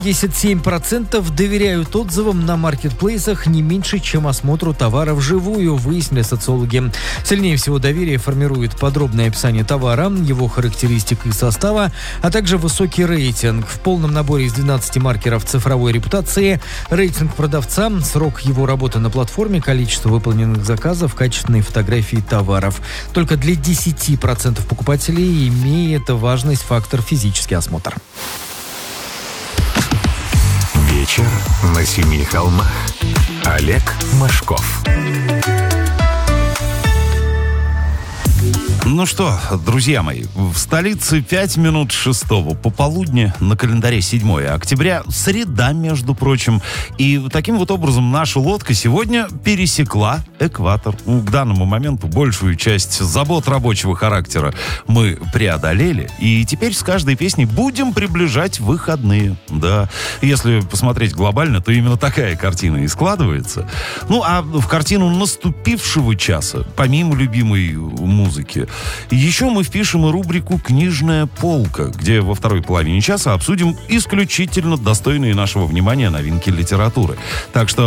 77% доверяют отзывам на маркетплейсах не меньше, чем осмотру товара вживую, выяснили социологи. Сильнее всего доверие формирует подробное описание товара, его характеристик и состава, а также высокий рейтинг. В полном наборе из 12 маркеров цифровой репутации рейтинг продавца, срок его работы на платформе, количество выполненных заказов, качественные фотографии товаров. Только для 10% покупателей имеет важность фактор физический осмотр. Вечер на семи холмах. Олег Машков. Ну что, друзья мои, в столице 5 минут 6 пополудни, на календаре 7 октября, среда, между прочим. И таким вот образом наша лодка сегодня пересекла экватор. К данному моменту большую часть забот рабочего характера мы преодолели. И теперь с каждой песней будем приближать выходные. Да, если посмотреть глобально, то именно такая картина и складывается. Ну, а в картину наступившего часа, помимо любимой музыки, еще мы впишем и рубрику «Книжная полка», где во второй половине часа обсудим исключительно достойные нашего внимания новинки литературы. Так что